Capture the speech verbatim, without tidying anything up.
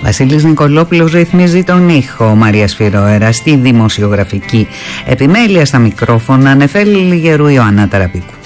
Βασίλης Νικολόπουλος ρυθμίζει τον ήχο. Μαρία Σφυροέρα στη δημοσιογραφική επιμέλεια, στα μικρόφωνα Νεφέλη Λιγερού, Ιωάννα Ταραπίκου.